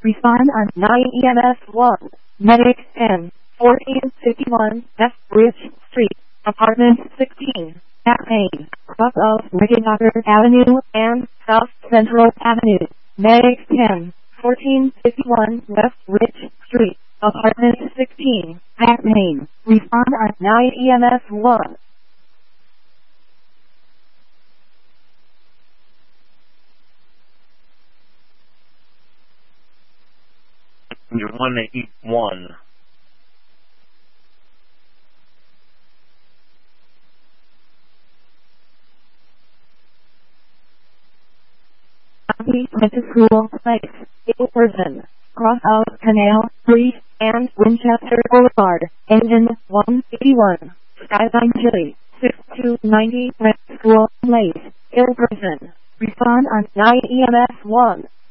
Respond on 9 EMS 1. Medic 10, 1451 West Bridge Street, Apartment 16, at Main, cross of Rickettsburg Avenue and South Central Avenue. Medic 10, 1451 West Bridge Street, Apartment 16, at Main. Respond on 9 EMS 1. You're 181. County School Place, Ilverson, cross of Canal Street and Winchester Boulevard, engine 181, Skyline Chili, 6290 School Place, Ilverson. Respond on 9 EMS 1.